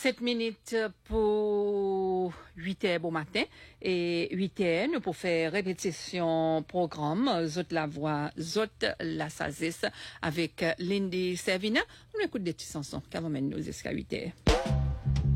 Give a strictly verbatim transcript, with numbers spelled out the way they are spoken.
sept minutes pour huit heures bon matin et huit heures nous pour faire répétition programme Zot la voix, Zot la sagesse avec Lindy Servina. On écoute des petits chansons qui vont nous jusqu'à huit heures.